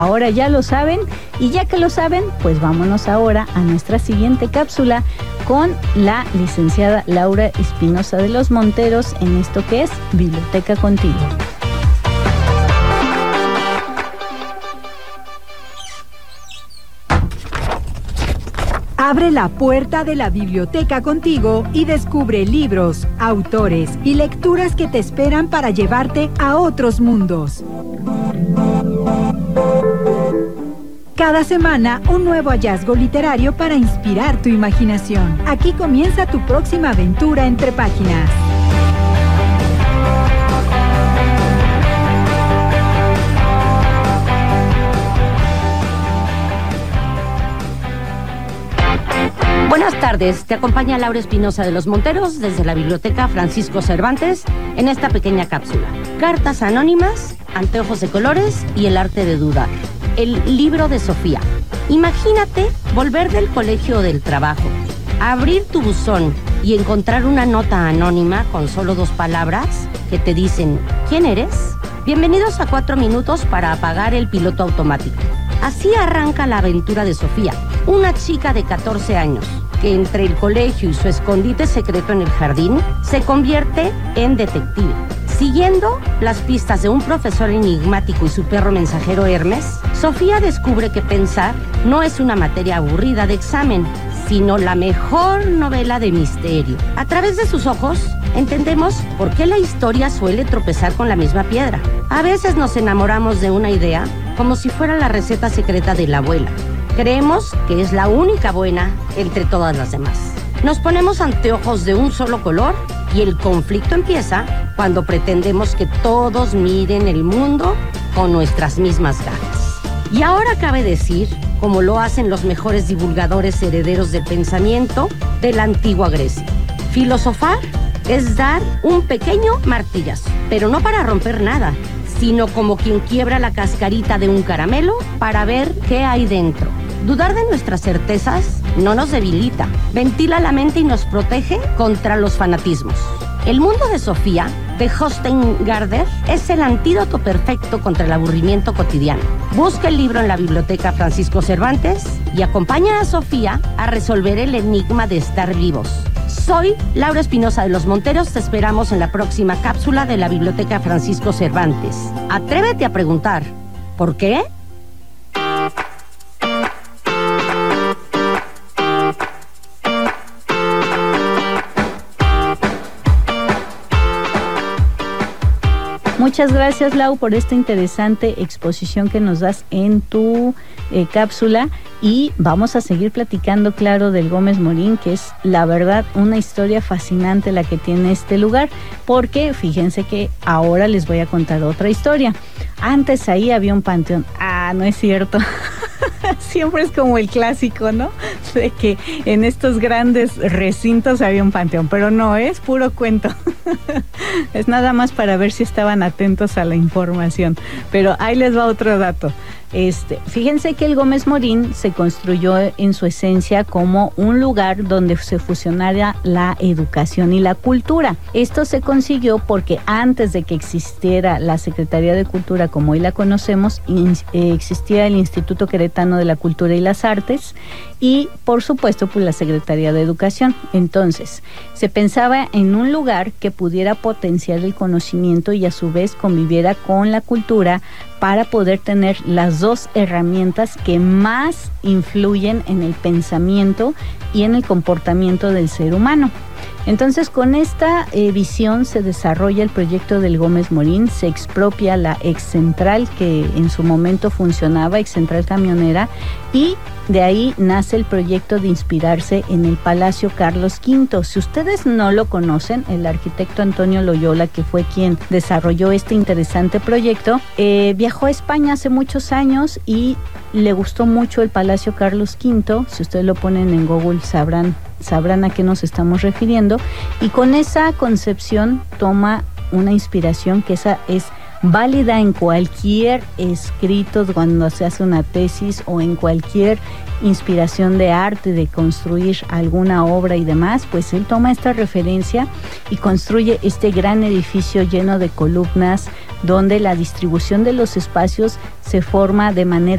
Ahora ya lo saben, y ya que lo saben, pues vámonos ahora a nuestra siguiente cápsula con la licenciada Laura Espinosa de los Monteros en esto que es Biblioteca Contigo. Abre la puerta de la biblioteca contigo y descubre libros, autores y lecturas que te esperan para llevarte a otros mundos. Cada semana, un nuevo hallazgo literario para inspirar tu imaginación. Aquí comienza tu próxima aventura entre páginas. Buenas tardes, te acompaña Laura Espinosa de los Monteros desde la Biblioteca Francisco Cervantes en esta pequeña cápsula. Cartas anónimas, anteojos de colores y el arte de dudar. El libro de Sofía. Imagínate volver del colegio o del trabajo, abrir tu buzón y encontrar una nota anónima con solo 2 palabras que te dicen ¿quién eres? Bienvenidos a 4 minutos para apagar el piloto automático. Así arranca la aventura de Sofía, una chica de 14 años que entre el colegio y su escondite secreto en el jardín se convierte en detective. Siguiendo las pistas de un profesor enigmático y su perro mensajero Hermes, Sofía descubre que pensar no es una materia aburrida de examen, sino la mejor novela de misterio. A través de sus ojos entendemos por qué la historia suele tropezar con la misma piedra. A veces nos enamoramos de una idea como si fuera la receta secreta de la abuela. Creemos que es la única buena entre todas las demás. Nos ponemos anteojos de un solo color y el conflicto empieza cuando pretendemos que todos miren el mundo con nuestras mismas gafas. Y ahora cabe decir, como lo hacen los mejores divulgadores herederos del pensamiento de la antigua Grecia, filosofar es dar un pequeño martillazo, pero no para romper nada, sino como quien quiebra la cascarita de un caramelo para ver qué hay dentro. Dudar de nuestras certezas no nos debilita, ventila la mente y nos protege contra los fanatismos. El mundo de Sofía, de Jostein Gaarder, es el antídoto perfecto contra el aburrimiento cotidiano. Busca el libro en la Biblioteca Francisco Cervantes y acompaña a Sofía a resolver el enigma de estar vivos. Soy Laura Espinosa de los Monteros, te esperamos en la próxima cápsula de la Biblioteca Francisco Cervantes. Atrévete a preguntar, ¿por qué? Muchas gracias, Lau, por esta interesante exposición que nos das en tu cápsula, y vamos a seguir platicando, claro, del Gómez Morín, que es la verdad una historia fascinante la que tiene este lugar, porque fíjense que ahora les voy a contar otra historia. Antes ahí había un panteón. Ah, no es cierto. Siempre es como el clásico, ¿no? De que en estos grandes recintos había un panteón, pero no, es puro cuento. Es nada más para ver si estaban atentos a la información. Pero ahí les va otro dato. Fíjense que el Gómez Morín se construyó en su esencia como un lugar donde se fusionara la educación y la cultura. Esto se consiguió porque antes de que existiera la Secretaría de Cultura como hoy la conocemos, existía el Instituto Queretano de la Cultura y las Artes y, por supuesto, pues la Secretaría de Educación. Entonces, se pensaba en un lugar que pudiera potenciar el conocimiento y a su vez conviviera con la cultura para poder tener las 2 herramientas que más influyen en el pensamiento y en el comportamiento del ser humano. Entonces, con esta visión se desarrolla el proyecto del Gómez Morín, se expropia la excentral que en su momento funcionaba, excentral camionera, y de ahí nace el proyecto de inspirarse en el Palacio Carlos V. Si ustedes no lo conocen, el arquitecto Antonio Loyola, que fue quien desarrolló este interesante proyecto, viajó a España hace muchos años y le gustó mucho el Palacio Carlos V. Si ustedes lo ponen en Google sabrán a qué nos estamos refiriendo, y con esa concepción toma una inspiración que esa es válida en cualquier escrito cuando se hace una tesis o en cualquier inspiración de arte, de construir alguna obra y demás, pues él toma esta referencia y construye este gran edificio lleno de columnas, donde la distribución de los espacios se forma de manera